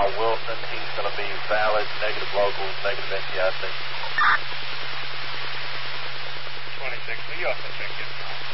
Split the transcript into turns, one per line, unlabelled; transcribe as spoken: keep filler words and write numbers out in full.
Kyle Wilson. He's going to be valid, negative locals, negative N T I C.
twenty-six, will you also check in?